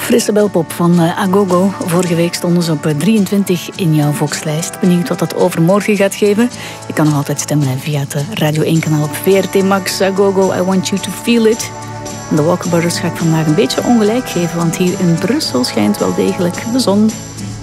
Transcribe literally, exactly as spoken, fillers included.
Frisse belpop van uh, Agogo. Vorige week stonden ze op drieëntwintig in jouw Voxlijst. Benieuwd wat dat overmorgen gaat geven. Je kan nog altijd stemmen via het Radio één kanaal op V R T Max. Agogo, I Want You To Feel It. En de Walker Brothers ga ik vandaag een beetje ongelijk geven, want hier in Brussel schijnt wel degelijk de zon.